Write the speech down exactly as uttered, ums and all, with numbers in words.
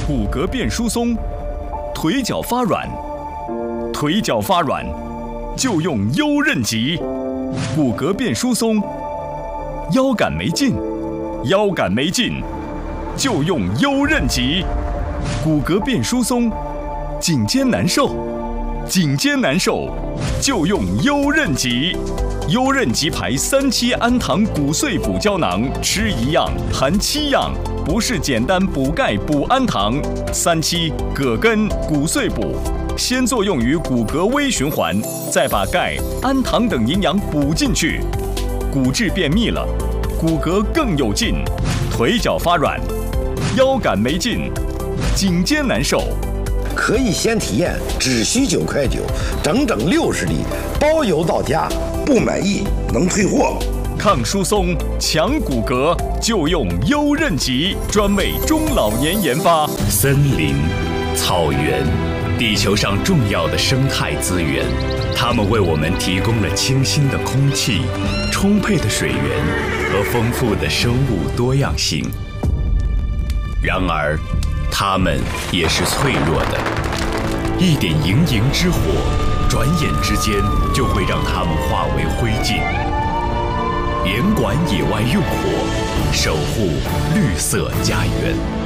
骨骼变疏松，腿脚发软，腿脚发软就用优韧极。骨骼变疏松，腰杆没劲，腰杆没劲就用优韧极。骨骼变疏松，颈肩难受，颈肩难受就用优韧极。优韧极牌三七氨糖骨碎补胶囊，吃一样含七样，不是简单补钙补氨糖。三七葛根骨碎补，先作用于骨骼微循环，再把钙、氨糖等营养补进去，骨质变密了，骨骼更有劲，腿脚发软，腰杆没劲，颈肩难受。 可以先体验，只需九块九，整整六十粒，包邮到家，不满意能退货。 抗疏松、强骨骼，就用优韧极，专为中老年研发。 森林、草原，地球上重要的生态资源，它们为我们提供了清新的空气、充沛的水源和丰富的生物多样性。然而，它们也是脆弱的，一点营营之火，转眼之间就会让它们化为灰烬。严管野外用火，守护绿色家园。